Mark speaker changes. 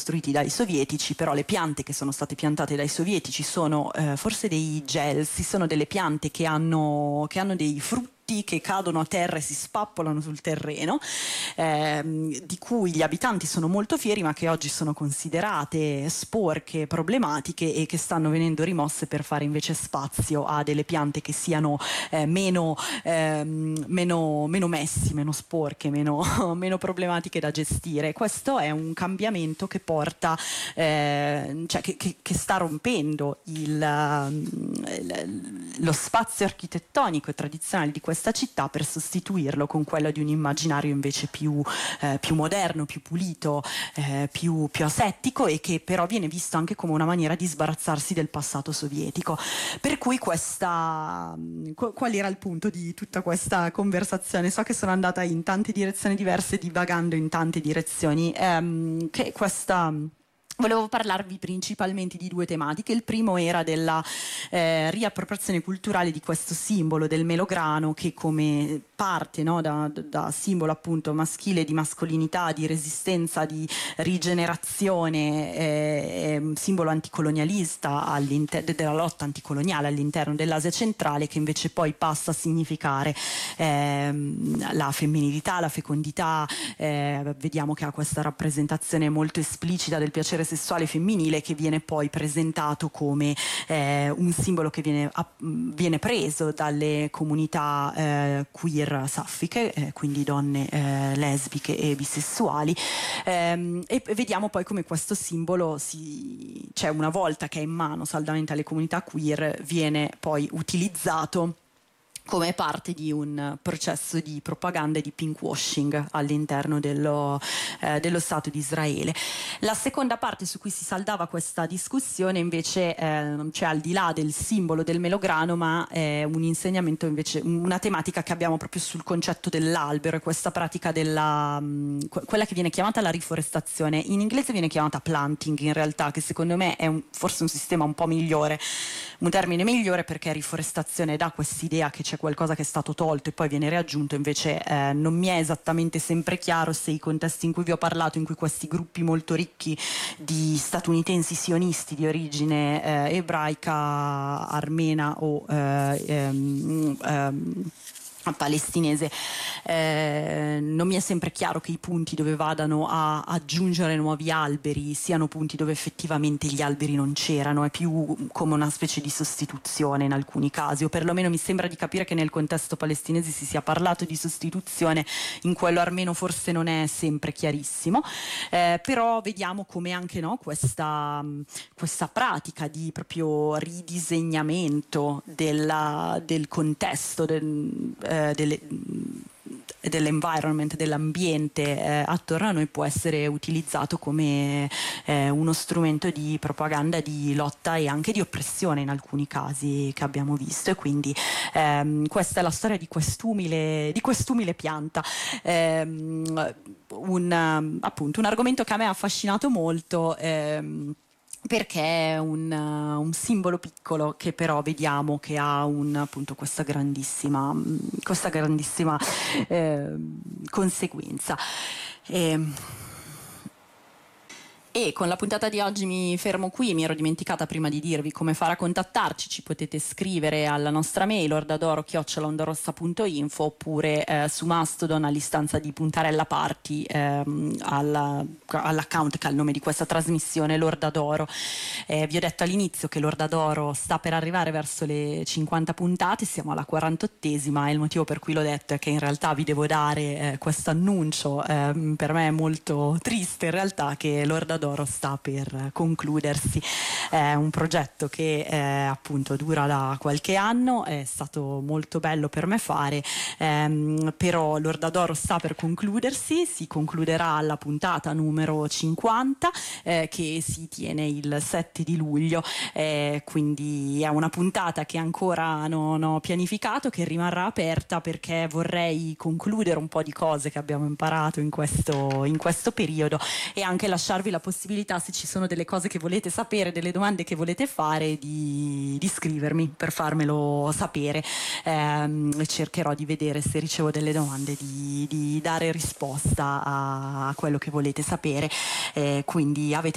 Speaker 1: costruiti dai sovietici, però le piante che sono state piantate dai sovietici sono forse dei gelsi, sono delle piante che hanno dei frutti che cadono a terra e si spappolano sul terreno, di cui gli abitanti sono molto fieri, ma che oggi sono considerate sporche, problematiche, e che stanno venendo rimosse per fare invece spazio a delle piante che siano meno messi, meno sporche, meno problematiche da gestire. Questo è un cambiamento che porta, cioè che sta rompendo lo spazio architettonico e tradizionale di questa città per sostituirlo con quello di un immaginario invece più moderno, più pulito, più asettico, e che però viene visto anche come una maniera di sbarazzarsi del passato sovietico. Per cui qual era il punto di tutta questa conversazione? So che sono andata in tante direzioni diverse, divagando in tante direzioni, Volevo parlarvi principalmente di due tematiche. Il primo era della riappropriazione culturale di questo simbolo del melograno, che come parte, no, da simbolo appunto maschile, di mascolinità, di resistenza, di rigenerazione, simbolo anticolonialista della lotta anticoloniale all'interno dell'Asia centrale, che invece poi passa a significare la femminilità, la fecondità. Vediamo che ha questa rappresentazione molto esplicita del piacere sessuale femminile, che viene poi presentato come un simbolo che viene preso dalle comunità queer saffiche, quindi donne lesbiche e bisessuali, e vediamo poi come questo simbolo cioè una volta che è in mano saldamente alle comunità queer, viene poi utilizzato come parte di un processo di propaganda e di pinkwashing all'interno dello Stato di Israele. La seconda parte su cui si saldava questa discussione invece c'è, al di là del simbolo del melograno, ma è un insegnamento, invece una tematica che abbiamo proprio sul concetto dell'albero, e questa pratica quella che viene chiamata la riforestazione. In inglese viene chiamata planting, in realtà, che secondo me è forse un sistema un po' migliore, un termine migliore, perché riforestazione dà quest'idea che c'è qualcosa che è stato tolto e poi viene riaggiunto. Invece non mi è esattamente sempre chiaro se i contesti in cui vi ho parlato, in cui questi gruppi molto ricchi di statunitensi sionisti di origine ebraica, armena o palestinese, non mi è sempre chiaro che i punti dove vadano a aggiungere nuovi alberi siano punti dove effettivamente gli alberi non c'erano. È più come una specie di sostituzione in alcuni casi, o perlomeno mi sembra di capire che nel contesto palestinese si sia parlato di sostituzione, in quello armeno forse non è sempre chiarissimo, però vediamo come anche, no, questa pratica di proprio ridisegnamento del contesto, dell'environment, dell'ambiente attorno a noi, può essere utilizzato come uno strumento di propaganda, di lotta e anche di oppressione in alcuni casi che abbiamo visto. E quindi questa è la storia di quest'umile pianta, appunto un argomento che a me ha affascinato molto, perché è un simbolo piccolo, che però vediamo che ha appunto questa grandissima conseguenza. E con la puntata di oggi mi fermo qui. Mi ero dimenticata prima di dirvi come fare a contattarci. Ci potete scrivere alla nostra mail ordadoro@ondorossa.info, oppure su Mastodon all'istanza di Puntarella Party, all'account che ha il nome di questa trasmissione, l'Ordadoro. Vi ho detto all'inizio che l'Ordadoro sta per arrivare verso le 50 puntate, siamo alla 48esima, e il motivo per cui l'ho detto è che in realtà vi devo dare questo annuncio, per me è molto triste in realtà, che l'Ordadoro sta per concludersi. È un progetto che appunto dura da qualche anno, è stato molto bello per me fare, però l'Ordadoro sta per concludersi. Si concluderà alla puntata numero 50, che si tiene il 7 di luglio, quindi è una puntata che ancora non ho pianificato, che rimarrà aperta, perché vorrei concludere un po' di cose che abbiamo imparato in questo periodo, e anche lasciarvi la possibilità, se ci sono delle cose che volete sapere, delle domande che volete fare, di scrivermi per farmelo sapere. Cercherò di vedere, se ricevo delle domande, di dare risposta a quello che volete sapere. Quindi avete